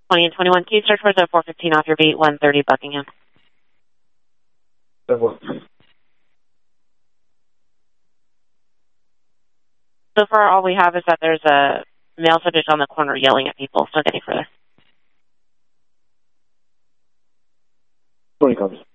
20 and 21. Can you search for the 415 off your beat, 130 Buckingham? So far, all we have is that there's a male subject on the corner yelling at people. So get any further. 20 comes.